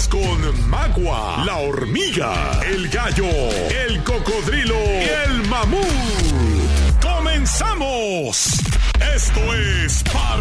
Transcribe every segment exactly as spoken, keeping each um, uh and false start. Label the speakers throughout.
Speaker 1: Mañanas con Magua, la hormiga, el gallo, el cocodrilo y el mamut. ¡Comenzamos! Esto es Pa'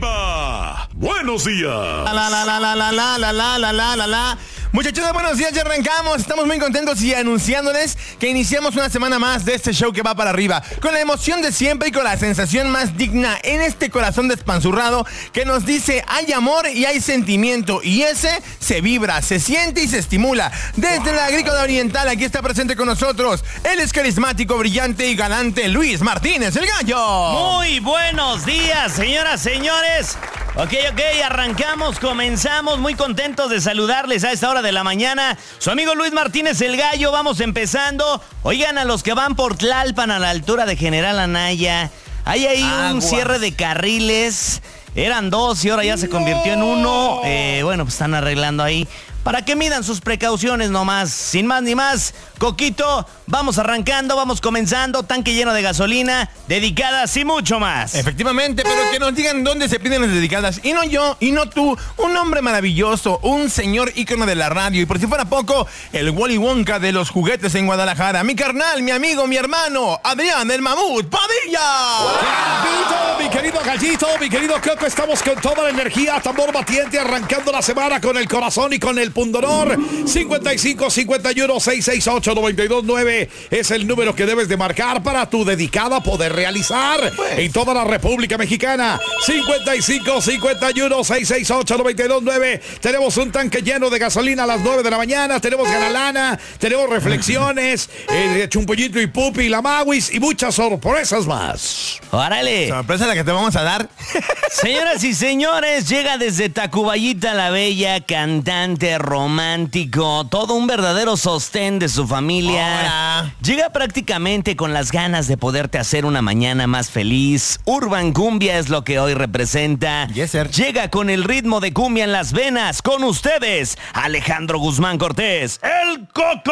Speaker 1: Arriba. Buenos días.
Speaker 2: La la la la la la la la la la la la. Muchachos, buenos días, ya arrancamos. Estamos muy contentos y anunciándoles que iniciamos una semana más de este show que va para arriba, con la emoción de siempre y con la sensación más digna en este corazón despanzurrado que nos dice hay amor y hay sentimiento, y ese se vibra, se siente y se estimula. Desde la Agrícola Oriental, aquí está presente con nosotros el es carismático, brillante y galante Luis Martínez, el gallo.
Speaker 3: Muy buenos días, señoras, señores. Ok, ok, arrancamos, comenzamos, muy contentos de saludarles a esta hora de la mañana. Su amigo Luis Martínez, el gallo, vamos empezando. Oigan, a los que van por Tlalpan, a la altura de General Anaya, hay ahí
Speaker 2: Aguas.
Speaker 3: un cierre de carriles. Eran dos y ahora ya se convirtió en uno. Eh, bueno, pues están arreglando ahí. Para que midan sus precauciones nomás. Sin más ni más, Coquito, vamos arrancando, vamos comenzando. Tanque lleno de gasolina, dedicadas y mucho más.
Speaker 2: Efectivamente, pero que nos digan dónde se piden las dedicadas. Y no yo, y no tú. Un hombre maravilloso, un señor ícono de la radio. Y por si fuera poco, el Wally Wonka de los juguetes en Guadalajara. Mi carnal, mi amigo, mi hermano, Adrián el Mamut Padilla.
Speaker 4: Gallito, mi querido Gallito, mi querido Coco, estamos con toda la energía, tambor batiente, arrancando la semana con el corazón y con el pundonor. cincuenta y cinco, cincuenta y uno, seiscientos sesenta y ocho, noventa y dos nueve es el número que debes de marcar para tu dedicada poder realizar pues. En toda la República Mexicana. cincuenta y cinco, cincuenta y uno, seiscientos sesenta y ocho, noventa y dos nueve. Tenemos un tanque lleno de gasolina a las nueve de la mañana. Tenemos ganalana, tenemos reflexiones, eh, Chumpollito y Pupi, la Maguis y muchas sorpresas más.
Speaker 3: ¡Órale!
Speaker 2: Sorpresa la que te vamos a dar.
Speaker 3: Señoras y señores, llega desde Tacubayita la Bella, cantante romántico, todo un verdadero sostén de su familia.
Speaker 2: Hola.
Speaker 3: Llega prácticamente con las ganas de poderte hacer una mañana más feliz. Urban Cumbia es lo que hoy representa.
Speaker 2: Yes, sir.
Speaker 3: Llega con el ritmo de cumbia en las venas. Con ustedes, Alejandro Guzmán Cortés, el Cocodrilo.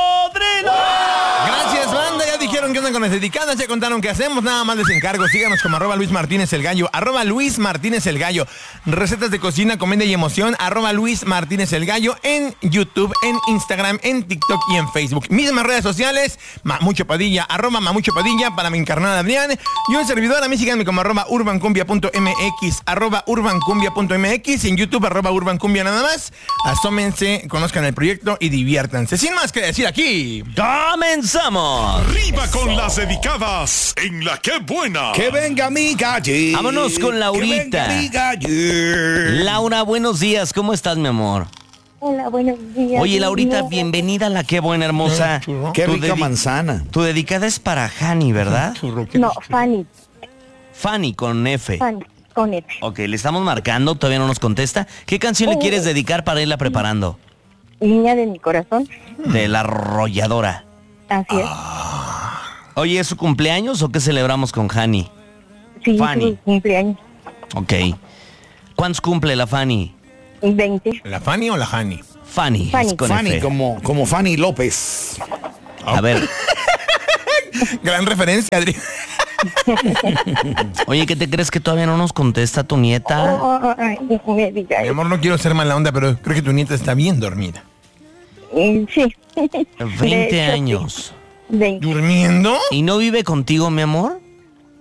Speaker 2: Gracias, banda. Ya dijeron que andan con las dedicadas, ya contaron qué hacemos. Nada más les encargo. Síganos como arroba Luis Martínez el Gallo. Arroba Luis Martínez el Gallo. Recetas de cocina, comedia y emoción. Arroba Luis Martínez el Gallo. En YouTube, en Instagram, en TikTok y en Facebook. Mismas redes sociales. Mamucho Padilla. Arroba Mamucho Padilla para mi encarnada Adrián. Y un servidor. A mí síganme como arroba urbancumbia.mx. Arroba urbancumbia.mx. Y en YouTube, arroba urbancumbia nada más. Asómense, conozcan el proyecto y diviértanse. Sin más que decir aquí.
Speaker 3: ¡Comenzamos!
Speaker 1: Arriba con las dedicadas en La Que Buena.
Speaker 4: Que venga mi gallo.
Speaker 3: Vámonos con Laurita.
Speaker 4: Que venga mi gallo.
Speaker 3: Laura, buenos días. ¿Cómo estás, mi amor?
Speaker 5: Hola, buenos días.
Speaker 3: Oye, Laurita,
Speaker 5: Bien.
Speaker 3: bienvenida a La Que Buena, hermosa.
Speaker 4: Qué
Speaker 3: Tu
Speaker 4: rica
Speaker 3: dedi-
Speaker 4: manzana.
Speaker 3: Tu dedicada es para Hani, ¿verdad?
Speaker 5: No, Fanny,
Speaker 3: Fanny con F.
Speaker 5: Fanny, con F.
Speaker 3: Ok, le estamos marcando, todavía no nos contesta. ¿Qué canción le
Speaker 5: Oh.
Speaker 3: quieres dedicar para irla preparando?
Speaker 5: Niña de mi corazón,
Speaker 3: De La Arrolladora.
Speaker 5: así es.
Speaker 3: Oye, ¿es su cumpleaños o qué celebramos con Hani?
Speaker 5: Sí,
Speaker 3: Fanny.
Speaker 5: su cumpleaños,
Speaker 3: Ok. ¿Cuántos cumple la Fanny?
Speaker 5: veinte.
Speaker 2: ¿La Fanny o la Hani?
Speaker 3: Fanny,
Speaker 5: Fanny.
Speaker 3: es con
Speaker 4: Fanny,
Speaker 3: F.
Speaker 4: como, como Fanny López.
Speaker 3: A ver,
Speaker 2: Gran referencia, Adrián.
Speaker 3: oye, ¿qué te crees que todavía no nos contesta tu nieta?
Speaker 5: Oh, ay, no me diga
Speaker 2: Mi
Speaker 5: eso.
Speaker 2: amor, no quiero ser mala onda, pero creo que tu nieta está bien dormida.
Speaker 5: Eh, Sí.
Speaker 3: veinte
Speaker 5: De hecho,
Speaker 3: años.
Speaker 5: sí. veinte.
Speaker 2: ¿Durmiendo?
Speaker 3: ¿Y no vive contigo, mi amor?